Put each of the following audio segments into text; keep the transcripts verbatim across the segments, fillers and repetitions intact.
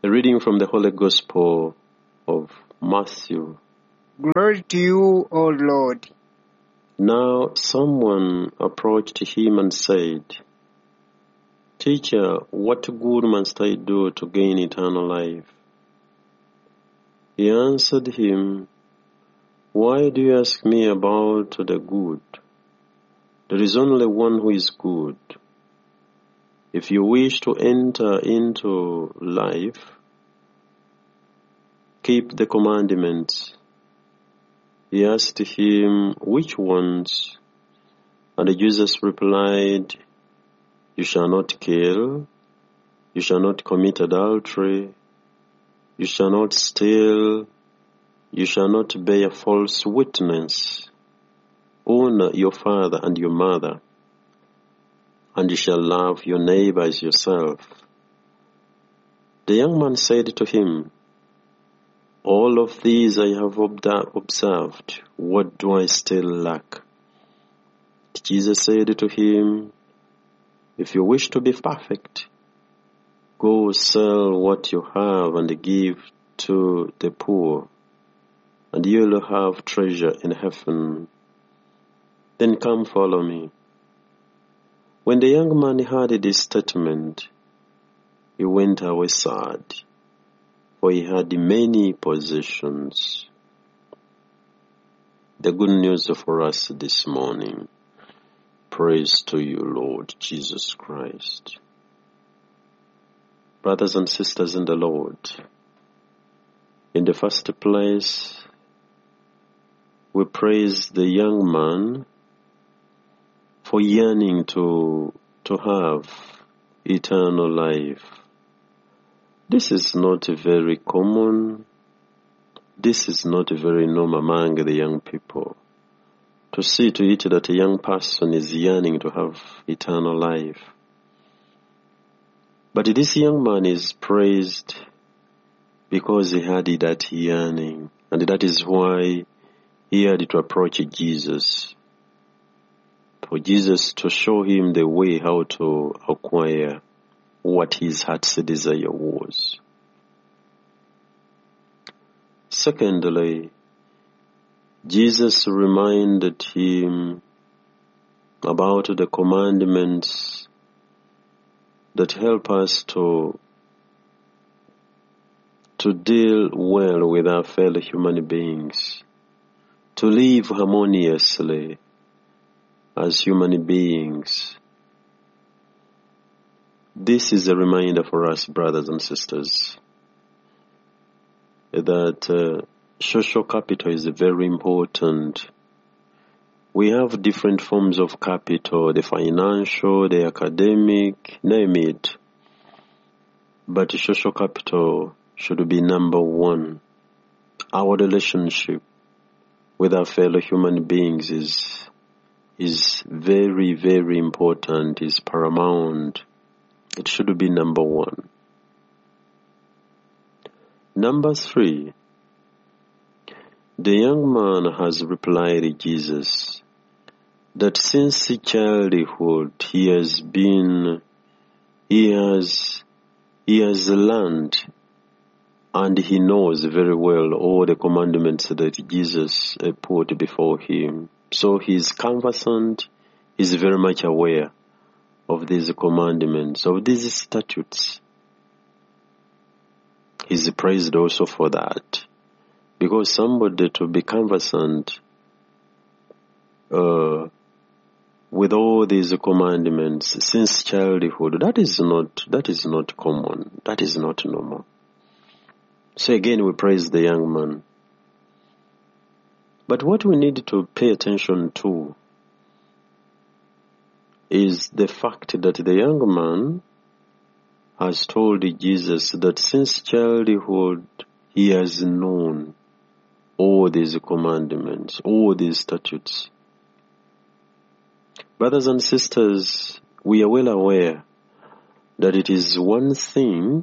A reading from the Holy Gospel of Matthew. Glory to you, O Lord. Now someone approached him and said, Teacher, what good must I do to gain eternal life? He answered him, Why do you ask me about the good? There is only one who is good. If you wish to enter into life, keep the commandments. He asked him, Which ones? And Jesus replied, You shall not kill, you shall not commit adultery, you shall not steal, you shall not bear false witness, honor your father and your mother, and you shall love your neighbor as yourself. The young man said to him, All of these I have observed. What do I still lack? Jesus said to him, If you wish to be perfect, go sell what you have and give to the poor, and you'll have treasure in heaven. Then come follow me. When the young man heard this statement, he went away sad, for he had many possessions. The good news for us this morning. Praise to you, Lord Jesus Christ. Brothers and sisters in the Lord, in the first place, we praise the young man for yearning to, to have eternal life. This is not very common. This is not very normal among the young people. To see to it that a young person is yearning to have eternal life. But this young man is praised because he had that yearning, and that is why he had to approach Jesus. For Jesus to show him the way how to acquire what his heart's desire was. Secondly, Jesus reminded him about the commandments that help us to, to deal well with our fellow human beings, to live harmoniously as human beings. This is a reminder for us, brothers and sisters, that uh, social capital is very important. We have different forms of capital, the financial, the academic, name it. But social capital should be number one. Our relationship with our fellow human beings is, is very, very important, is paramount. It should be number one. Number three, the young man has replied to Jesus that since childhood he has been, he has, he has learned and he knows very well all the commandments that Jesus put before him. So he is conversant, he is very much aware of these commandments, of these statutes. He is praised also for that. Because somebody to be conversant uh, with all these commandments since childhood, that is not that is not common. That is not normal. So again, we praise the young man. But what we need to pay attention to is the fact that the young man has told Jesus that since childhood he has known all these commandments, all these statutes. Brothers and sisters, we are well aware that it is one thing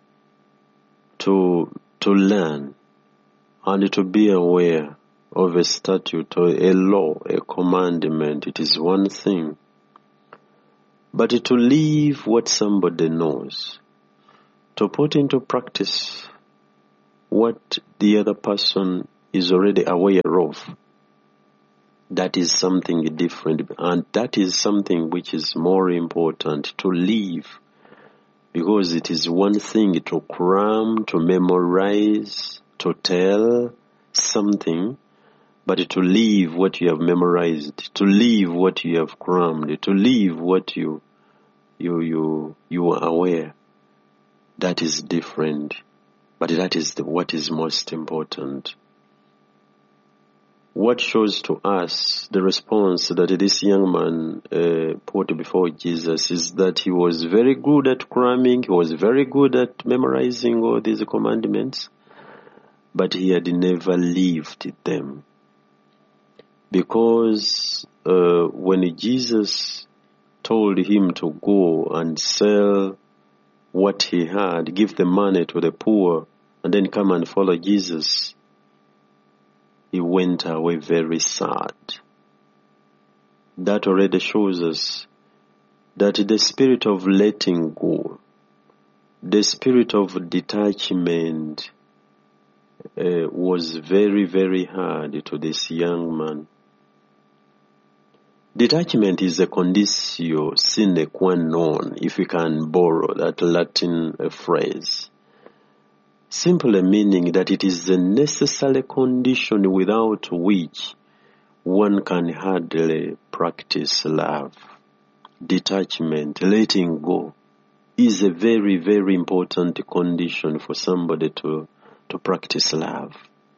to, to learn and to be aware of a statute or a law, a commandment. It is one thing. But to live what somebody knows, to put into practice what the other person is already aware of. That is something different, and that is something which is more important to live, because it is one thing to cram, to memorize, to tell something, but to live what you have memorized, to live what you have crammed, to live what you you you you are aware, that is different. But that is the, what is most important. What shows to us the response that this young man uh, put before Jesus is that he was very good at cramming, he was very good at memorizing all these commandments, but he had never lived them. Because uh, when Jesus told him to go and sell what he had, give the money to the poor, and then come and follow Jesus, he went away very sad. That already shows us that the spirit of letting go, the spirit of detachment uh, was very, very hard to this young man. Detachment is a conditio sine qua non, if we can borrow that Latin phrase. Simply meaning that it is a necessary condition without which one can hardly practice love. Detachment, letting go, is a very, very important condition for somebody to, to practice love.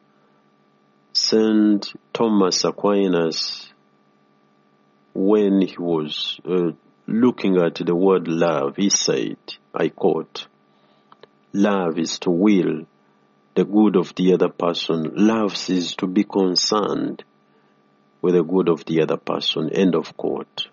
Saint Thomas Aquinas, when he was uh, looking at the word love, he said, I quote, "Love is to will the good of the other person. Love is to be concerned with the good of the other person." End of quote.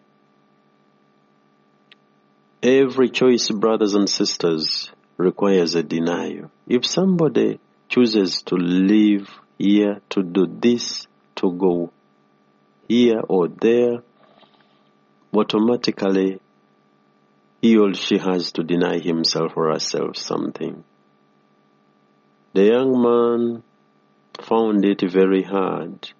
Every choice, brothers and sisters, requires a denial. If somebody chooses to live here, to do this, to go here or there, automatically he or she has to deny himself or herself something. The young man found it very hard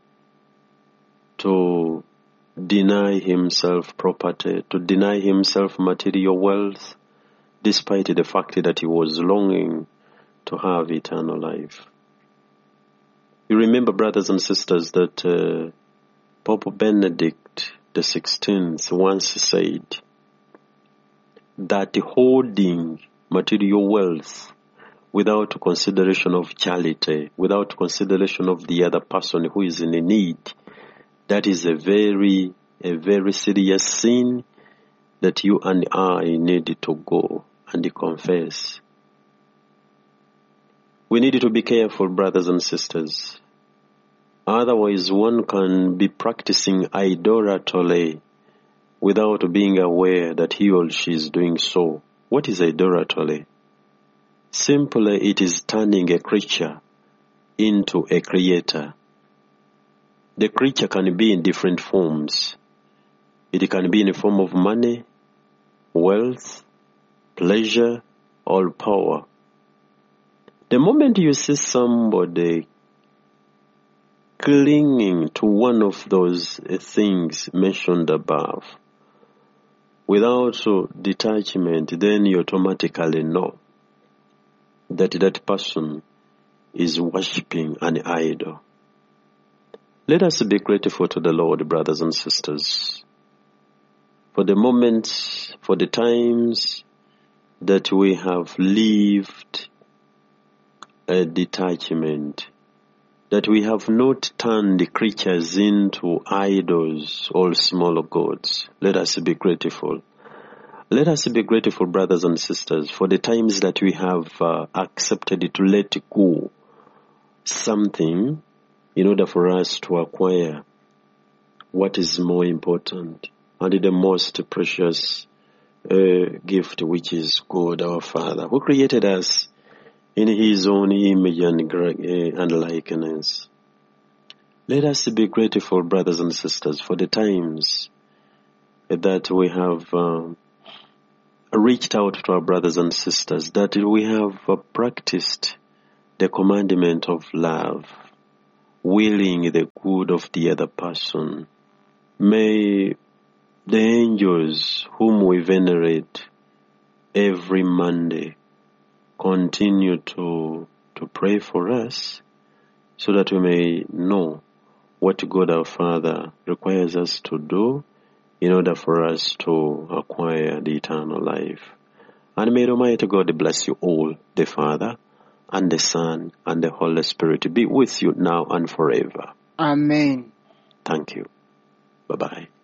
to deny himself property, to deny himself material wealth, despite the fact that he was longing to have eternal life. You remember, brothers and sisters, that uh, Pope Benedict the sixteenth once said that holding material wealth without consideration of charity, without consideration of the other person who is in need, that is a very, a very serious sin that you and I need to go and confess. We need to be careful, brothers and sisters. Otherwise, one can be practicing idolatry without being aware that he or she is doing so. What is idolatry? Simply, it is turning a creature into a creator. The creature can be in different forms. It can be in the form of money, wealth, pleasure, or power. The moment you see somebody clinging to one of those things mentioned above, without detachment, then you automatically know that that person is worshipping an idol. Let us be grateful to the Lord, brothers and sisters, for the moments, for the times that we have lived a detachment, that we have not turned the creatures into idols or small gods. Let us be grateful. Let us be grateful, brothers and sisters, for the times that we have uh, accepted to let go something in order for us to acquire what is more important and the most precious uh, gift, which is God our Father, who created us in His own image and, uh, and likeness. Let us be grateful, brothers and sisters, for the times that we have uh, reached out to our brothers and sisters, that we have uh, practiced the commandment of love, willing the good of the other person. May the angels whom we venerate every Monday continue to, to pray for us, so that we may know what God our Father requires us to do in order for us to acquire the eternal life. And may Almighty God bless you all, the Father, and the Son, and the Holy Spirit be with you now and forever. Amen. Thank you. Bye-bye.